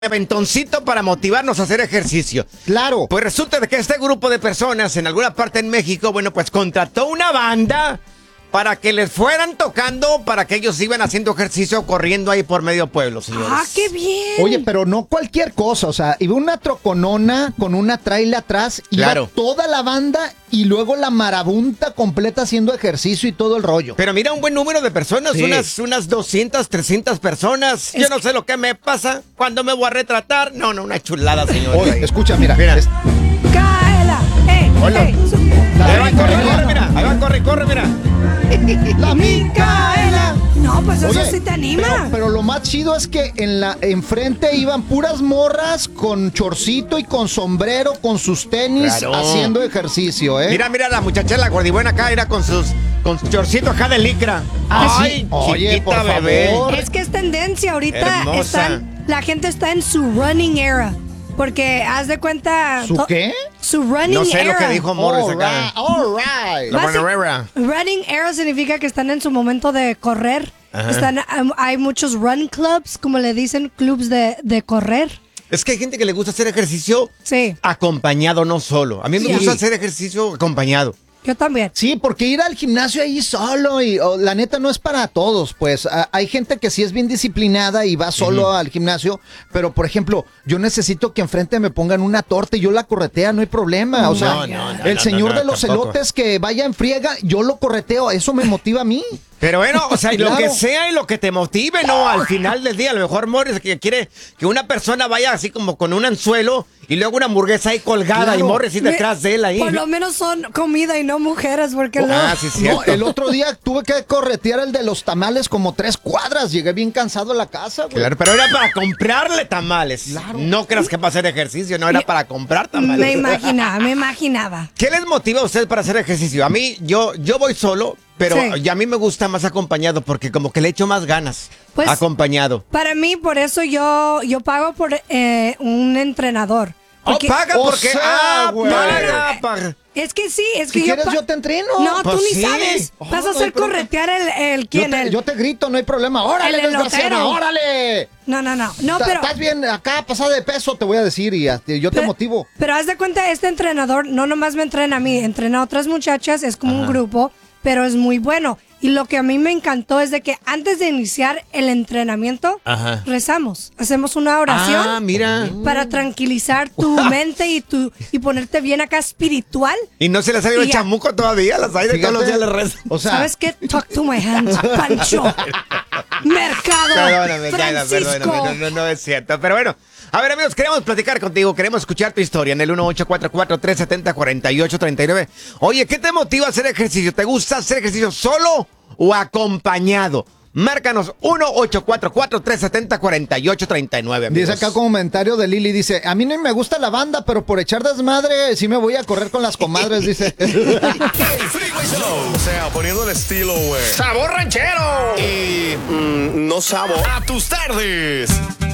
aventoncito para motivarnos a hacer ejercicio. Claro. Pues resulta de que este grupo de personas en alguna parte en México, bueno, pues contrató una banda para que les fueran tocando, para que ellos iban haciendo ejercicio corriendo ahí por medio pueblo, señores. ¡Ah, qué bien! Oye, pero no cualquier cosa, o sea, iba una troconona con una traila atrás, Claro. iba toda la banda y luego la marabunta completa haciendo ejercicio y todo el rollo. Pero mira, un buen número de personas, Sí. unas 200, 300 personas. Yo no sé lo que me pasa cuando me voy a retratar. No, una chulada, señor. Oye, escucha, mira. Mira. ¡Cáela! ¡Ey! Hola. ¡Ey! Ahí va, corre, mira. Ahí va, corre, mira. ¡La Micaela! No, pues eso Oye, sí te anima. Pero lo más chido es que enfrente iban puras morras con chorcito y con sombrero, con sus tenis, Claro. haciendo ejercicio, ¿eh? Mira, la muchacha, la gordibuena acá, era con su chorcito acá de licra. Ah, sí. Ay, Oye, chiquita por bebé. favor. Es que es tendencia ahorita. Hermosa. La gente está en su running era. Porque haz de cuenta. ¿Su qué? Su running No sé era. lo que dijo Morris acá. All right. La runnerera. Running era significa que están en su momento de correr. Ajá. Hay muchos run clubs, como le dicen, clubs de correr. Es que hay gente que le gusta hacer ejercicio Sí, acompañado, no solo. A mí me Sí. gusta hacer ejercicio acompañado. yo también. Sí, porque ir al gimnasio ahí solo y la neta no es para todos, pues hay gente que sí es bien disciplinada y va solo al gimnasio, pero por ejemplo, yo necesito que enfrente me pongan una torta y yo la corretea, no hay problema, o sea, el señor de los tampoco. elotes que vaya en friega, yo lo correteo, eso me motiva a mí. Pero bueno, o sea, y lo Claro. que sea y lo que te motive, ¿no? Al final del día, a lo mejor Morris que quiere que una persona vaya así como con un anzuelo y luego una hamburguesa ahí colgada Claro. y Morris y detrás de él ahí. Por lo menos son comida y no mujeres, porque no. Ah, sí, No, cierto. el otro día tuve que corretear el de los tamales como 3 cuadras, llegué bien cansado a la casa, güey. Claro, pero era para comprarle tamales. Claro. No creas que para hacer ejercicio, no era para comprar Me tamales. imaginaba. ¿Qué les motiva a ustedes para hacer ejercicio? A mí, yo voy solo, pero Sí. a mí me gusta más acompañado porque como que le echo más ganas Pues, acompañado. Para mí, por eso yo pago por un entrenador. Porque- Paga O porque... sea, güey. paga. Es que sí, es que Si quieres yo te entreno. No, Pues tú sí. ni sabes. Oh, Vas a no hay hacer problema. corretear el quién, el... Yo te grito, no hay problema. ¡Órale, el desgraciada! elotero. ¡Órale! No, pero... Estás bien acá, pasada de peso, te voy a decir, y yo te motivo. Pero haz de cuenta, este entrenador no nomás me entrena a mí, entrena a otras muchachas, es como un grupo, pero es muy bueno. Y lo que a mí me encantó es de que antes de iniciar el entrenamiento, Ajá. rezamos, hacemos una oración Ah, mira. para tranquilizar tu mente y ponerte bien acá espiritual. Y no se les ha ido Y el ya. chamuco todavía, las hay de todos los días le rezan. O sea, ¿Sabes qué? Talk to my hands, Pancho. Mercado. Perdóname, Jaina, Francisco. perdóname, no es cierto. Pero bueno, a ver, amigos, queremos platicar contigo, queremos escuchar tu historia en el 1844-370-4839. Oye, ¿qué te motiva a hacer ejercicio? ¿Te gusta hacer ejercicio solo o acompañado? Márcanos 1-844-370-4839. dice acá comentario de Lili, dice, a mí no me gusta la banda, pero por echar desmadre sí me voy a correr con las comadres, dice. El Freeway Show. O sea, poniendo el estilo, güey. ¡Sabor ranchero! Y no sabo. A tus tardes.